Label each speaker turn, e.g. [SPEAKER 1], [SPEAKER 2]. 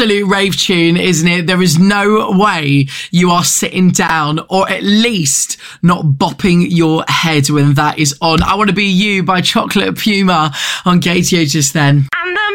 [SPEAKER 1] absolute rave tune, isn't it? There is no way you are sitting down or at least not bopping your head when that is on. I Want to Be You by Chocolate Puma on Gaydio just then.